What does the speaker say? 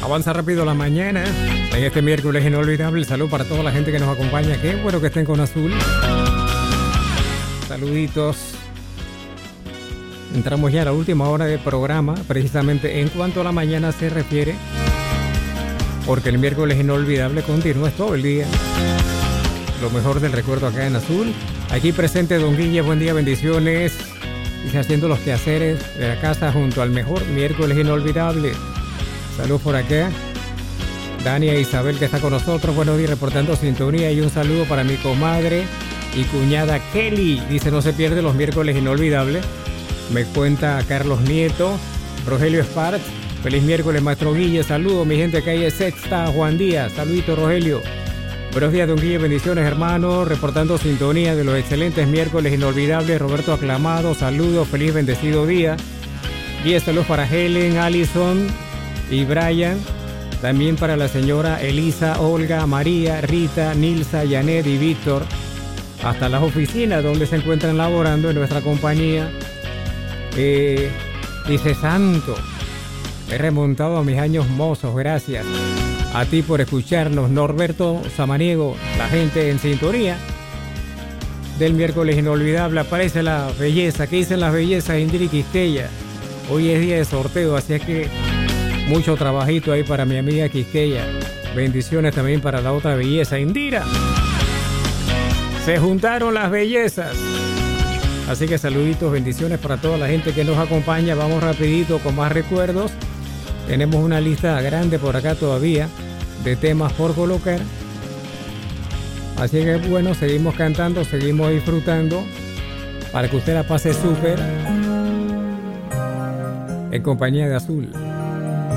Avanza rápido la mañana en este miércoles inolvidable. Salud para toda la gente que nos acompaña. Qué bueno que estén con Azul. Saluditos. Entramos ya a la última hora del programa, precisamente en cuanto a la mañana se refiere, porque el miércoles inolvidable continúa todo el día. Lo mejor del recuerdo acá en Azul. Aquí presente Don Guille, buen día, bendiciones. Dice, haciendo los quehaceres de la casa junto al mejor miércoles inolvidable. Salud por acá. Dania Isabel que está con nosotros, buenos días, reportando sintonía, y un saludo para mi comadre y cuñada Kelly. Dice, no se pierde los miércoles inolvidables. Me cuenta Carlos Nieto. Rogelio Espart, feliz miércoles, maestro Guille. Saludos, mi gente, calle Sexta, Juan Díaz. Saludito, Rogelio. Buenos días, don Guille, bendiciones, hermano. Reportando sintonía de los excelentes miércoles inolvidables. Roberto Aclamado, saludos, feliz bendecido día. Y saludos para Helen, Allison y Brian. También para la señora Elisa, Olga, María, Rita, Nilsa, Janet y Víctor. Hasta las oficinas donde se encuentran laborando en nuestra compañía. Dice, santo, he remontado a mis años mozos, gracias a ti por escucharnos. Norberto Samaniego, la gente en sintonía del miércoles inolvidable. Aparece la belleza. ¿Qué dicen las bellezas? Indira y Quisqueya. Hoy es día de sorteo, así es que mucho trabajito ahí para mi amiga Quisqueya. Bendiciones también para la otra belleza, Indira. Se juntaron las bellezas. Así que saluditos, bendiciones para toda la gente que nos acompaña. Vamos rapidito con más recuerdos. Tenemos una lista grande por acá todavía de temas por colocar. Así que bueno, seguimos cantando, seguimos disfrutando para que usted la pase súper en compañía de Azul.